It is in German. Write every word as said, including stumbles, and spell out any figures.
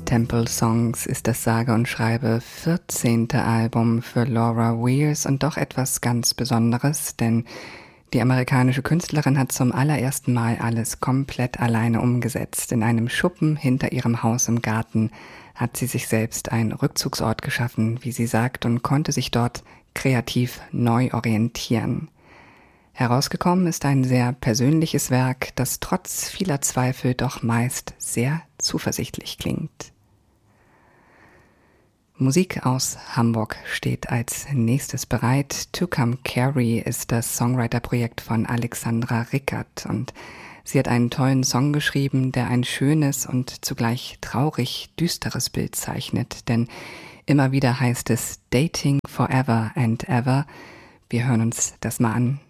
Temple Songs ist das sage und schreibe vierzehnte Album für Laura Weirs und doch etwas ganz Besonderes, denn die amerikanische Künstlerin hat zum allerersten Mal alles komplett alleine umgesetzt. In einem Schuppen hinter ihrem Haus im Garten hat sie sich selbst einen Rückzugsort geschaffen, wie sie sagt, und konnte sich dort kreativ neu orientieren. Herausgekommen ist ein sehr persönliches Werk, das trotz vieler Zweifel doch meist sehr zuversichtlich klingt. Musik aus Hamburg steht als nächstes bereit. To Come Carry ist das Songwriter-Projekt von Alexandra Rickert und sie hat einen tollen Song geschrieben, der ein schönes und zugleich traurig düsteres Bild zeichnet, denn immer wieder heißt es Dating forever and ever. Wir hören uns das mal an.